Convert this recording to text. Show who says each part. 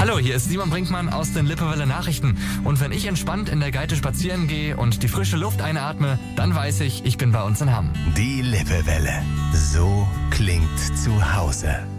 Speaker 1: Hallo, hier ist Simon Brinkmann aus den Lippewelle Nachrichten. Und wenn ich entspannt in der Geite spazieren gehe und die frische Luft einatme, dann weiß ich, ich bin bei uns in Hamm.
Speaker 2: Die Lippewelle. So klingt zu Hause.